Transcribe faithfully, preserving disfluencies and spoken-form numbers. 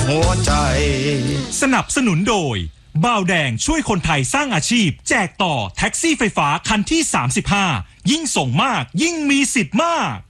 หัวใจสนับสนุนโดยบ่าวแดงช่วยคนไทยสร้างอาชีพแจกต่อแท็กซี่ไฟฟ้าคันที่สามสิบห้ายิ่งส่งมากยิ่งมีสิทธิ์มาก